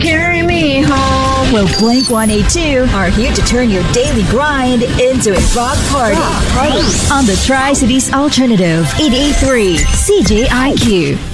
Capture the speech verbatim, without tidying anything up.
carry me home. Well, Blink one eighty-two are here to turn your daily grind into a rock party. Rock party. On the Tri-Cities Alternative, eight eighty-three C J I Q.